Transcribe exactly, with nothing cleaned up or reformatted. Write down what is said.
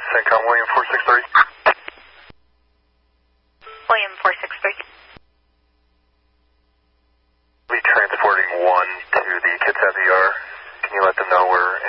CENTCOM William four six three. William four six three. We'll be transporting one to the Kitsap E R. Can you let them know we're